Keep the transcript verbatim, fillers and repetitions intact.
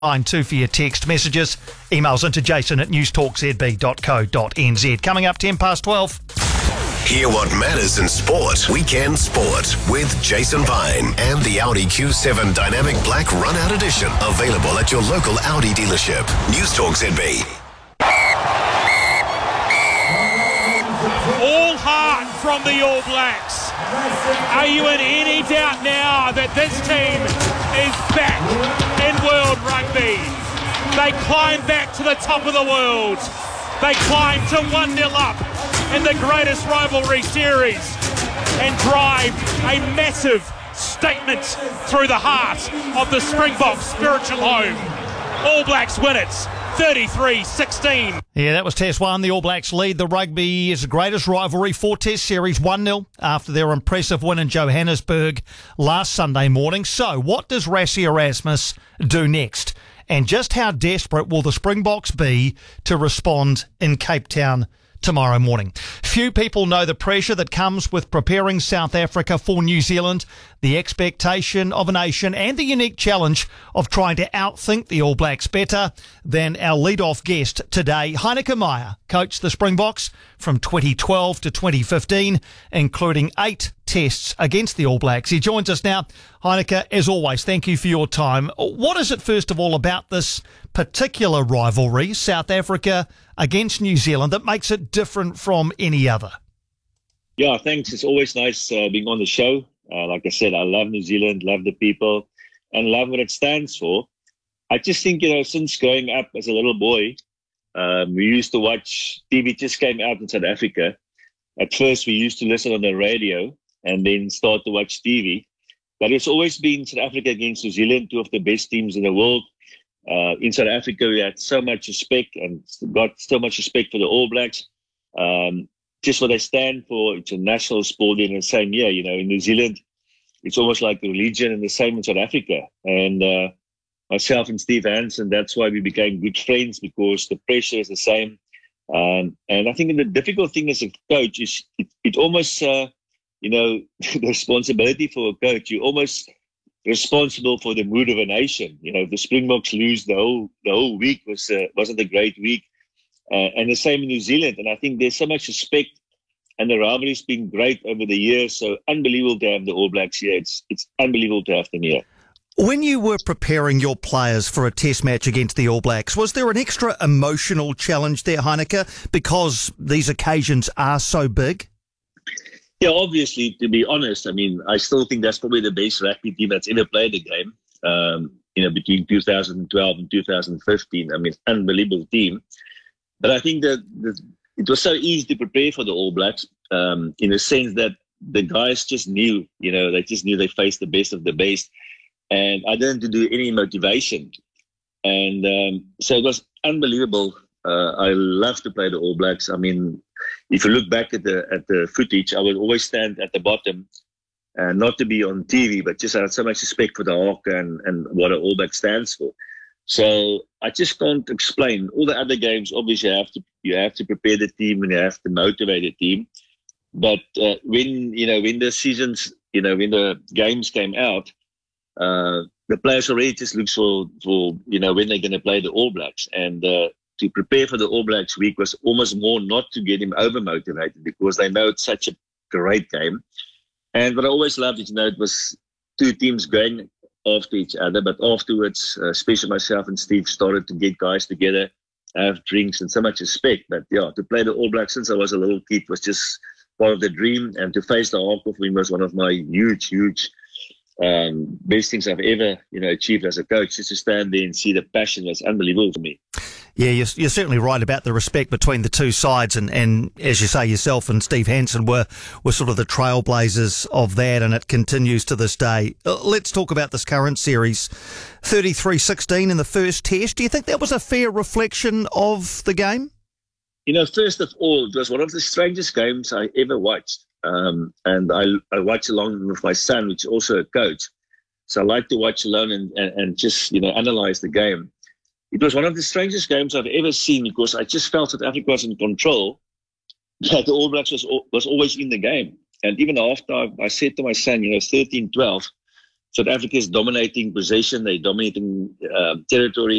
Line two for your text messages. Emails into jason at newstalk z b dot co dot n z. Coming up ten past twelve. Hear what matters in sport. Weekend Sport with Jason Pine and the Audi Q seven Dynamic Black Run-Out Edition. Available at your local Audi dealership. Newstalk Z B. All heart from the All Blacks. Are you in any doubt now that this team is back in world rugby? They climb back to the top of the world. They climb to one nil up in the greatest rivalry series and drive a massive statement through the heart of the Springboks' spiritual home. All Blacks win it, thirty-three sixteen. Yeah, that was Test one. The All Blacks lead the rugby's greatest rivalry, four Test series, one nil after their impressive win in Johannesburg last Sunday morning. So, what does Rassie Erasmus do next? And just how desperate will the Springboks be to respond in Cape Town tomorrow morning? Few people know the pressure that comes with preparing South Africa for New Zealand, the expectation of a nation and the unique challenge of trying to outthink the All Blacks better than our lead-off guest today. Heyneke Meyer coached the Springboks from twenty twelve to twenty fifteen, including eight tests against the All Blacks. He joins us now. Heyneke, as always, thank you for your time. What is it, first of all, about this particular rivalry, South Africa against New Zealand, that makes it different from any other? Yeah, thanks. It's always nice uh, being on the show. Uh, like I said, I love New Zealand, love the people, and love what it stands for. I just think, you know, since growing up as a little boy, um, we used to watch, T V just came out in South Africa. At first, we used to listen on the radio and then start to watch T V. But it's always been South Africa against New Zealand, two of the best teams in the world. Uh, in South Africa, we had so much respect and got so much respect for the All Blacks. Um, just what they stand for, it's a national sport in the same year. You know, in New Zealand, it's almost like a religion, and the same in South Africa. And uh, myself and Steve Hansen, that's why we became good friends, because the pressure is the same. Um, and I think the difficult thing as a coach is it, it almost, uh, you know, the responsibility for a coach, you're almost responsible for the mood of a nation. You know, if the Springboks lose, the whole the whole week was uh, wasn't a great week. Uh, and the same in New Zealand. And I think there's so much respect, and the rivalry's been great over the years. So unbelievable to have the All Blacks here. It's it's unbelievable to have them here. When you were preparing your players for a test match against the All Blacks, was there an extra emotional challenge there, Heyneke, because these occasions are so big? Yeah, obviously, to be honest, I mean, I still think that's probably the best rugby team that's ever played the game. Um, you know, between two thousand twelve and two thousand fifteen, I mean, unbelievable team. But I think that the, it was so easy to prepare for the All Blacks um, in the sense that the guys just knew, you know, they just knew they faced the best of the best. And I didn't do any motivation. And um, so it was unbelievable. Uh, I love to play the All Blacks. I mean, if you look back at the at the footage, I would always stand at the bottom, uh, not to be on T V, but just I had so much respect for the Hawk and, and what an All Black stands for. So I just can't explain. All the other games, obviously, you have to you have to prepare the team and you have to motivate the team. But uh, when you know when the seasons, you know, when the games came out, uh, the players already just look for for you know when they're going to play the All Blacks, and uh, to prepare for the All Blacks week was almost more not to get him over motivated, because they know it's such a great game. And what I always loved is, you know, it was two teams going after each other, but afterwards, uh, especially myself and Steve started to get guys together, have drinks and so much respect. But yeah, to play the All Blacks since I was a little kid was just part of the dream, and to face the Hawk of him was one of my huge, huge um, best things I've ever, you know, achieved as a coach. Just to stand there and see the passion was unbelievable for me. Yeah, you're, you're certainly right about the respect between the two sides, and, and as you say, yourself and Steve Hansen were, were sort of the trailblazers of that, and it continues to this day. Uh, let's talk about this current series, thirty-three sixteen in the first test. Do you think that was a fair reflection of the game? You know, first of all, it was one of the strangest games I ever watched, um, and I, I watched along with my son, which is also a coach. So I like to watch alone and, and, and just, you know, analyze the game. It was one of the strangest games I've ever seen, because I just felt that Africa was in control, but the All Blacks was was always in the game. And even after I, I said to my son, you know, thirteen twelve, South Africa is dominating possession, they're dominating um, territory.